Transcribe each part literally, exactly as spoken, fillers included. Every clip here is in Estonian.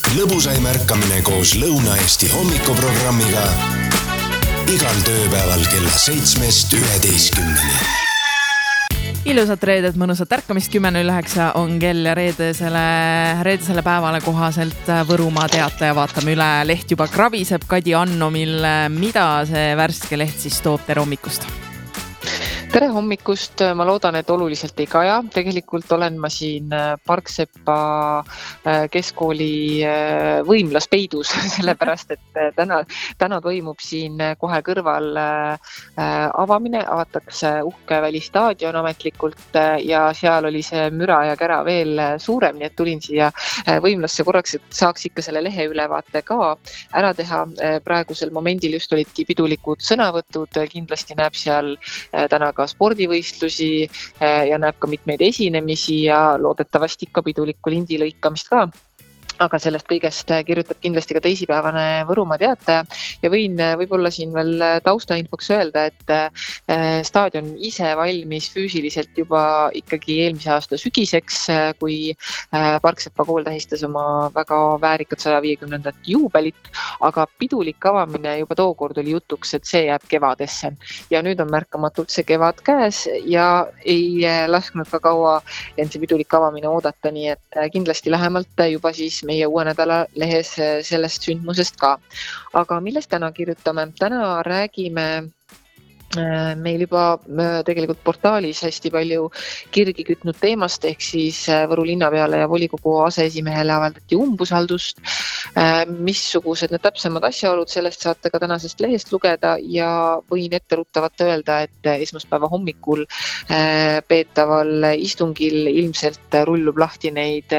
Lõbusaim ärkamine koos Lõuna-Eesti hommikuprogrammiga igal tööpäeval kella seitsmest üheteistkümneni. Ilusat reedet, mõnusat ärkamist, kümme null üheksa on kell ja reedesele, reedesele päevale kohaselt Võrumaa Teataja vaatame üle. Leht juba kraviseb Kadi Anno, mille, mida see värske leht siis toob. Tere hommikust! Tere hommikust, ma loodan, et oluliselt ei kaja. Tegelikult olen ma siin Parksepa keskkooli võimlas peidus, sellepärast, et täna, täna toimub siin kohe kõrval avamine, avatakse uhke välistaadion ametlikult ja seal oli see müra ja kära veel suurem, nii et tulin siia võimlasse korraks, et saaks ikka selle lehe ülevaate ka ära teha. Praegusel momendil just olidki pidulikud sõnavõtud, kindlasti näeb seal täna ka spordivõistlusi ja näeb ka mitmeid esinemisi ja loodetavasti ikka pidulikku lindi lõikamist ka. Aga sellest kõigest kirjutab kindlasti ka teisipäevane Võrumaa Teataja ja võin võib-olla siin veel taustainfoks öelda, et staadion ise valmis füüsiliselt juba ikkagi eelmise aasta sügiseks, kui Parksepa kool tähistas oma väga väärikat saja viiekümnendat juubelit, aga pidulik avamine juba tookord oli jutuks, et see jääb kevadesse. Ja nüüd on märkamatult see kevad käes ja ei lasknud ka kaua end see pidulik avamine oodata, nii et kindlasti lähemalt juba siis meie uue nädala lehes sellest sündmusest ka. Aga millest täna kirjutame? Täna räägime meil juba tegelikult portaalis hästi palju kirgi kütnud teemast, ehk siis Võru linnapeale ja volikogu aseesimehele avaldati umbusaldust. Missugused need täpsemad asjaolud, sellest saate ka tänasest lehest lugeda ja võin etteruttavat öelda, et esmaspäeva hommikul peetaval istungil ilmselt rullub lahti neid,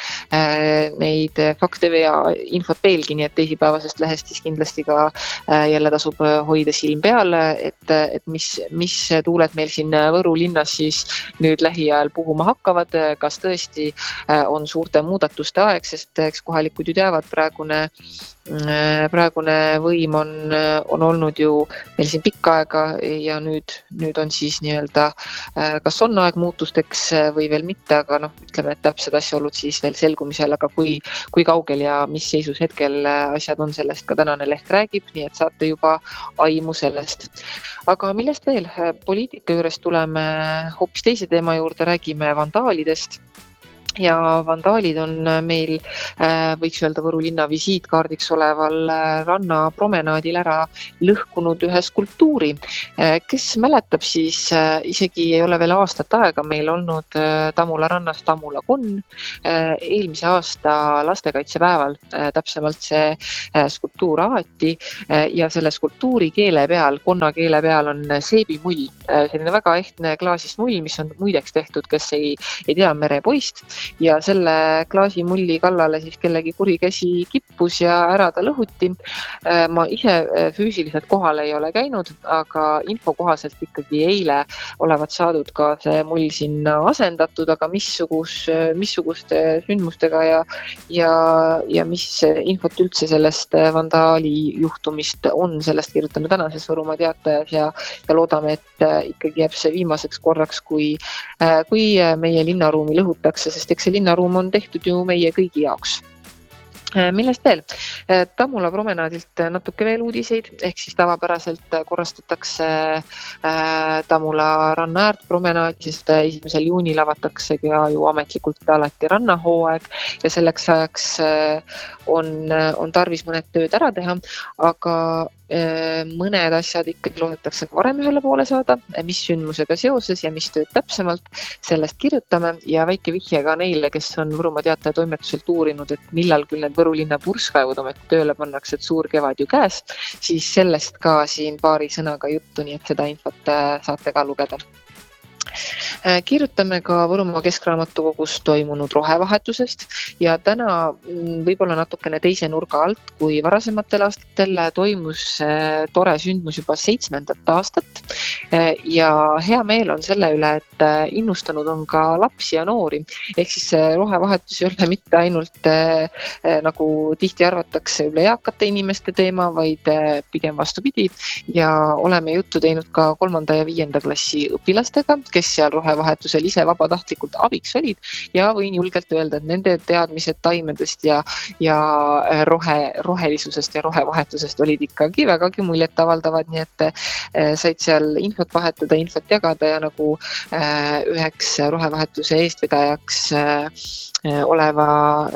neid fakte ja infot veelgi, nii et teisipäevasest lehest siis kindlasti ka jälle tasub hoida silm peal, et et mis, mis tuuled meil siin Võru linnas siis nüüd lähiajal puhuma hakkavad, kas tõesti on suurte muudatuste aeg, sest eks kohalikud ju teavad, praegune, praegune võim on, on olnud ju meil siin pikka aega ja nüüd, nüüd on siis nii-öelda, kas on aeg muutusteks või veel mitte, aga noh, ütleme, et täpsed asjaolud siis veel selgumisel, aga kui, kui kaugel ja mis seisus hetkel asjad on, sellest ka tänane leht räägib, nii et saate juba aimu sellest. Aga millest veel? Poliitika juures tuleme hoopis teise teema juurde, räägime vandaalidest. Ja vandaalid on meil, võiks öelda, Võru linna visiitkaardiks oleval ranna promenaadil ära lõhkunud ühe skulptuuri. Kes mäletab, siis isegi ei ole veel aastat aega meil olnud Tamula rannas Tamula konn. Eelmise aasta lastekaitsepäeval täpsemalt see skulptuur avati ja selle skulptuuri keele peal, konna keele peal on seebimull. Selline väga ehtne klaasist mull, mis on muideks tehtud, kes ei, ei tea merepoist. Ja selle klaasimulli kallale siis kellegi kuri käsi kippus ja ära ta lõhuti. Ma ise füüsiliselt kohal ei ole käinud, aga info kohaselt ikkagi eile olevat saadud ka see mull sinna asendatud, aga missugus, missuguste sündmustega ja, ja, ja mis infot üldse sellest vandaali juhtumist on, sellest kirjutame tänases Võrumaa Teatajas ja, ja loodame, et ikkagi jääb see viimaseks korraks, kui, kui meie linnaruumi lõhutakse, sest eks see linnaruum on tehtud ju meie kõigi jaoks. Millest veel? Tamula promenaadilt natuke veel uudiseid, ehk siis tavapäraselt korrastatakse Tamula ranna äärt promenaadi, sest esimesel juunil avatakse ja ju ametlikult alati rannahooaeg ja selleks ajaks on, on tarvis mõned tööd ära teha, aga mõned asjad ikkagi loodetakse varem ühele poole saada, mis sündmusega seoses ja mis tööd täpsemalt, sellest kirjutame ja väike vihje ka neile, kes on Võrumaa Teataja toimetuselt uurinud, et millal küll need Võru linna purskkaevud ometi tööle pannakse, et suur kevad ju käes, siis sellest ka siin paari sõnaga juttu, nii et seda infot saate ka lugeda. Kirjutame ka Võrumaa Keskraamatukogus toimunud rohevahetusest ja täna võib-olla natukene teise nurga alt kui varasematel aastatel toimus tore sündmus juba seitsmendat aastat ja hea meel on selle üle, et innustanud on ka lapsi ja noori. Ehk siis rohevahetus ei ole mitte ainult nagu tihti arvatakse üle eakate inimeste teema, vaid pigem vastupidi ja oleme juttu teinud ka kolmanda ja viienda klassi õpilastega, kes seal rohevahetusel ise vabatahtlikult abiks olid ja võin julgelt öelda, et nende teadmised taimedest ja, ja rohe, rohelisusest ja rohevahetusest olid ikkagi vägagi muljet avaldavad, nii et said seal infot vahetada, infot jagada ja nagu üheks rohevahetuse eestvedajaks oleva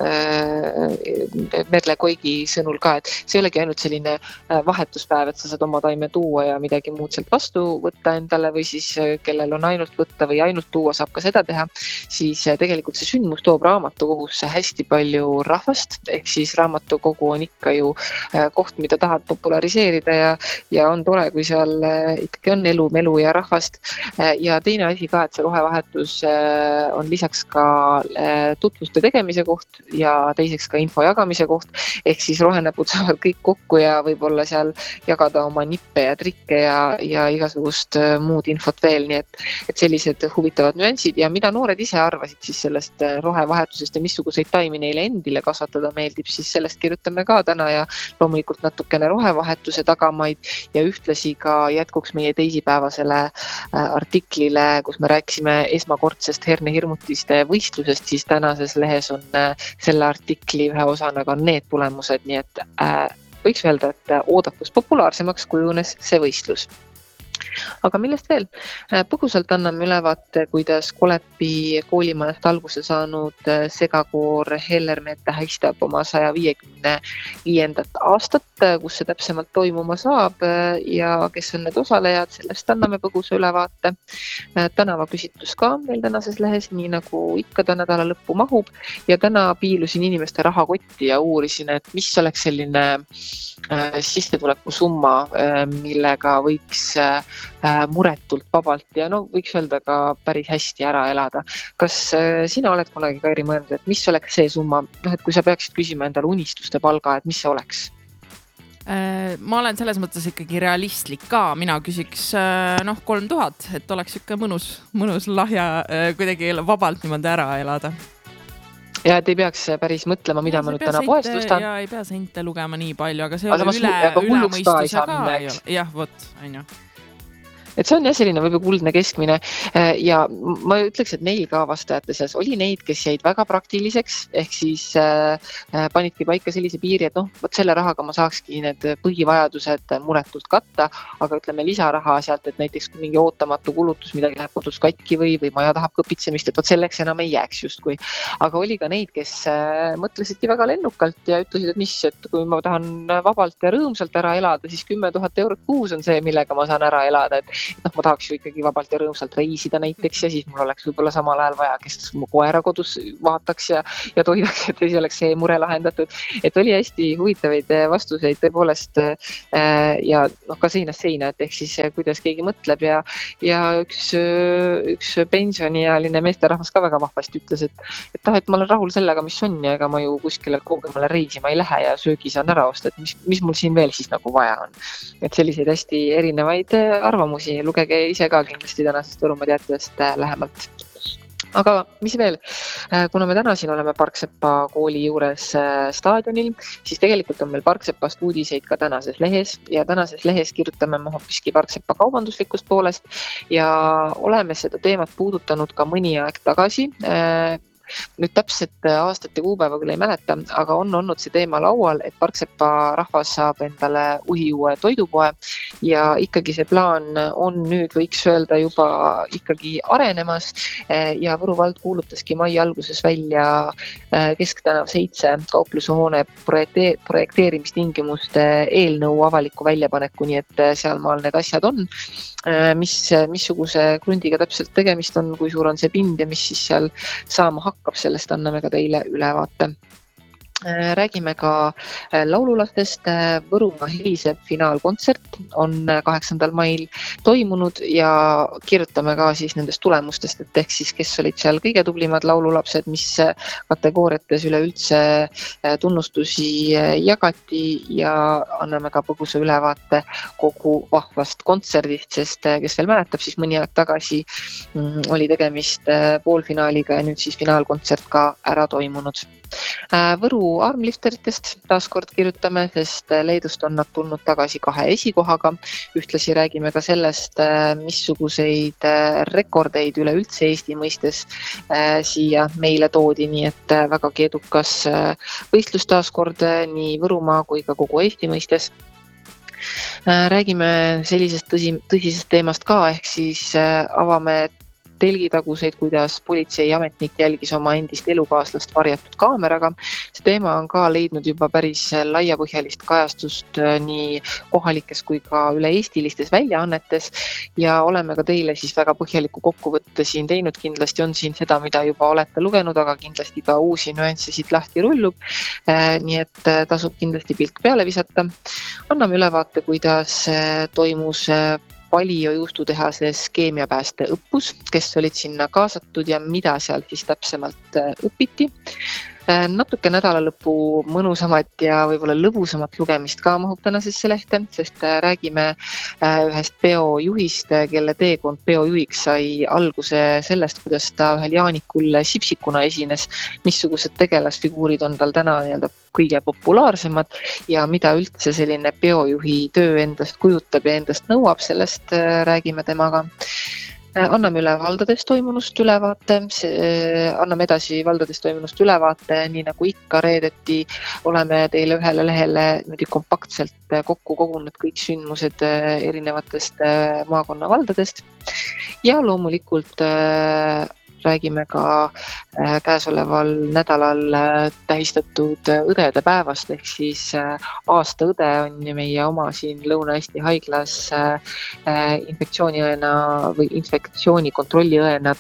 Merle Koigi sõnul ka, et see ei olegi ainult selline vahetuspäev, et sa saad oma taime tuua ja midagi muud sealt vastu võtta endale või siis kellel on ainult võtta või ainult tuua, saab ka seda teha, siis tegelikult see sündmus toob raamatukogusse hästi palju rahvast, ehk siis raamatukogu on ikka ju koht, mida tahad populariseerida ja, ja on tore, kui seal ikkagi on elu, melu ja rahvast. Ja teine asi ka, et see rohevahetus on lisaks ka tutvuste tegemise koht ja teiseks ka info jagamise koht, ehk siis rohenäpud saavad kõik kokku ja võib-olla seal jagada oma nippe ja trikke ja, ja igasugust muud infot veel, nii et, et sellised huvitavad nüansid ja mida noored ise arvasid siis sellest rohevahetusest ja missuguseid taimi neile endile kasvatada meeldib, siis sellest kirjutame ka täna ja loomulikult natukene rohevahetuse tagamaid ja ühtlasi ka jätkuks meie teisipäevasele artiklile, kus me rääkisime esmakordsest hernehirmutiste võistlusest, siis tänases lehes on selle artikli ühe osana ka need tulemused, nii et äh, võiks öelda, et oodatus populaarsemaks kujunes see võistlus. Aga millest veel? Põgusalt anname ülevaate, kuidas Kolepi koolimajast alguse saanud segakoor Hellermeet tähistab oma saja viiekümne viiendat aastat, kus see täpsemalt toimuma saab ja kes on need osalejad, sellest anname põgusa ülevaate. Tänavaküsitlus ka meil tänases lehes, nii nagu ikka ta nädala lõppu mahub ja täna piilusin inimeste rahakotti ja uurisin, et mis oleks selline sissetuleku summa, millega võiks muretult vabalt ja no võiks öelda ka päris hästi ära elada. Kas sina oled kunagi ka eri mõelnud, et mis oleks see summa, noh, et kui sa peaksid küsima endale unistuste palga, et mis see oleks? Ma olen selles mõttes ikkagi realistlik ka, mina küsiks noh, kolm tuhat, et oleks ikka mõnus, mõnus lahja kuidagi vabalt niimoodi ära elada. Ja et ei peaks päris mõtlema, mida ja, ma nüüd täna poest ostan. Ja ei pea sente lugema nii palju, aga see aga ole üle, üle mõistuse ka. ka ei ole. Jah, vot, on ju. Et see on jah selline võib-olla kuldne keskmine ja ma ütleks, et meil ka vastajate seas oli neid, kes jäid väga praktiliseks, ehk siis äh, panidki paika sellise piiri, et noh, võt selle rahaga ma saakski need põhivajadused muretult katta, aga ütleme lisaraha sealt, et näiteks mingi ootamatu kulutus, midagi läheb kodus katki või, või maja tahab kõpitsemist, et võt selleks enam ei jääks justkui. Aga oli ka neid, kes äh, mõtlesidki väga lennukalt ja ütlesid, et mis, et kui ma tahan vabalt ja rõõmsalt ära elada, siis kümme tuhat eurot kuus on see, millega ma saan ära elada, et noh, ma tahaks ju ikkagi vabalt ja rõõmsalt reisida näiteks ja siis mul oleks võib-olla samal ajal vaja, kes mu koera kodus vaataks ja, ja toidaks, et siis oleks see mure lahendatud. Et oli hästi huvitavaid vastuseid tõepoolest ja noh, ka seinast seina, et ehk siis kuidas keegi mõtleb ja, ja üks, üks pensioniealine meesterahvas ka väga vahvasti ütles, et, et tahe, et ma olen rahul sellega, mis on ja ega ma ju kuskile kaugemale reisima ei lähe ja söögi saan ära osta, et mis, mis mul siin veel siis nagu vaja on. Et selliseid hästi erinevaid arvamusi lugege ise ka kindlasti tänasest Võrumaa teatest lähemalt. Aga mis veel? Kuna me täna siin oleme Parksepa kooli juures staadionil, siis tegelikult on meil Parksepast uudiseid ka tänases lehes ja tänases lehes kirjutame me hoopiski Parksepa kaubanduslikust poolest ja oleme seda teemat puudutanud ka mõni aeg tagasi. Nüüd täpselt aastate kuupäeva küll ei mäleta, aga on olnud see teema laual, et Parksepa rahvas saab endale uhi uue toidupoe ja ikkagi see plaan on nüüd võiks öelda juba ikkagi arenemas ja Võru vald kuulutaski mai alguses välja Kesktänav seitse kauplushoone projekte- projekteerimistingimuste eelnõu avaliku väljapaneku, nii et sealmaal need asjad on, mis, missuguse krundiga täpselt tegemist on, kui suur on see pind ja mis siis seal saama hakkab. Sellest anname ka teile ülevaate. Räägime ka laululastest. Võrumaa heliseb finaalkontsert on kaheksandal mail toimunud ja kirjutame ka siis nendest tulemustest, et ehk siis kes olid seal kõige tublimad laululapsed, mis kategooriates üleüldse tunnustusi jagati ja anname ka põgusa ülevaate kogu vahvast kontserdist, sest kes veel mäletab, siis mõni aeg tagasi oli tegemist poolfinaaliga ja nüüd siis finaalkontsert ka ära toimunud. Võru armlifteritest taaskord kirjutame, sest Leedust on nad tulnud tagasi kahe esikohaga. Ühtlasi räägime ka sellest, missuguseid rekordeid üleüldse Eesti mõistes siia meile toodi, nii et vägagi edukas võistlus taaskord nii Võrumaa kui ka kogu Eesti mõistes. Räägime sellisest tõsi, tõsisest teemast ka, ehk siis avame telgitaguseid, kuidas politseiametnik jälgis oma endist elukaaslast varjatud kaameraga. See teema on ka leidnud juba päris laiapõhjalist kajastust nii kohalikes kui ka üle-eestilistes väljaannetes ja oleme ka teile siis väga põhjaliku kokkuvõtte siin teinud. Kindlasti on siin seda, mida juba olete lugenud, aga kindlasti ka uusi nüansse siit lahti rullub. Nii et tasub kindlasti pilk peale visata. Anname ülevaate, kuidas toimus Palio juustutehases keemiapääste õppus, kes olid sinna kaasatud ja mida seal siis täpsemalt õpiti. Natuke nädalalõpu mõnusamat ja võib-olla lõbusamat lugemist ka mahub tänasesse lehte, sest räägime ühest peojuhist, kelle teekond peojuhiks sai alguse sellest, kuidas ta ühel jaanikul sipsikuna esines, missugused tegelasfiguurid on tal täna nii-öelda kõige populaarsemad ja mida üldse selline peojuhi töö endast kujutab ja endast nõuab, sellest räägime temaga. Anname üle valdades toimunust ülevaate, anname edasi valdades toimunust ülevaate, nii nagu ikka reedeti oleme teile ühele lehele kompaktselt kokku kogunud kõik sündmused erinevatest maakonna valdadest ja loomulikult räägime ka käesoleval nädalal tähistatud õdede päevast, ehk siis aastaõde on meie oma siin Lõuna-Eesti haiglas infektsiooniõena või infektsioonikontrolliõena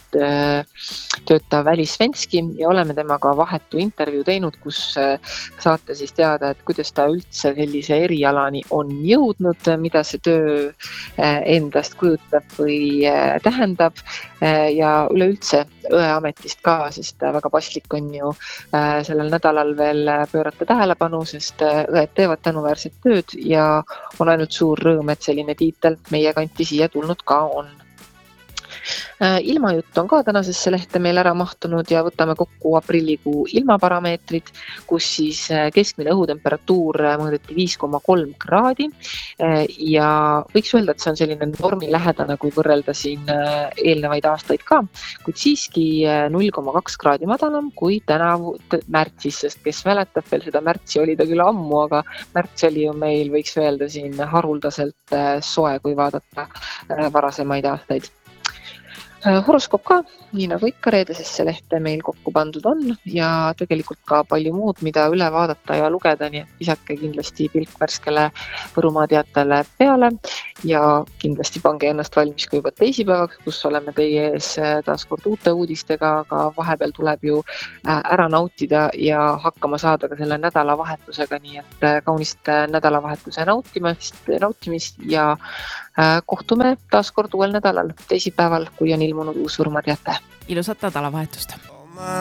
töötav Välis Svenski ja oleme temaga vahetu intervjuu teinud, kus saate siis teada, et kuidas ta üldse sellise erialani on jõudnud, mida see töö endast kujutab või tähendab ja üleüldse õeametist ka, sest väga paslik on ju sellel nädalal veel pöörata tähelepanu, sest õed teevad tänuväärset tööd ja on ainult suur rõõm, et selline tiitel meie kanti siia tulnud ka on. Ilmajutt on ka tänasesse lehte meil ära mahtunud ja võtame kokku aprillikuu ilmaparameetrid, kus siis keskmine õhutemperatuur mõõdeti viis koma kolm kraadi ja võiks öelda, et see on selline normi lähedane, kui võrrelda siin eelnevaid aastaid ka, kuid siiski null koma kaks kraadi madalam kui tänavu märtsis, sest kes mäletab veel seda märtsi, oli ta küll ammu, aga märts oli ju meil, võiks öelda siin haruldaselt soe, kui vaadata varasemaid aastaid. Horoskoop ka, nii nagu ikka reedesesse lehte meil kokku pandud on ja tegelikult ka palju muud, mida üle vaadata ja lugeda, nii et visake kindlasti pilk värskele Võrumaa teatele peale ja kindlasti pange ennast valmis ka juba teisipäevaks, kus oleme teie ees taaskord uute uudistega, aga vahepeal tuleb ju ära nautida ja hakkama saada ka selle nädalavahetusega, nii et kaunist nädalavahetuse nautimist, nautimist ja kohtume taaskord uuel nädalal teisipäeval, kui on ilmunud uus Võrumaa teate. Ilusat nädalavahetust!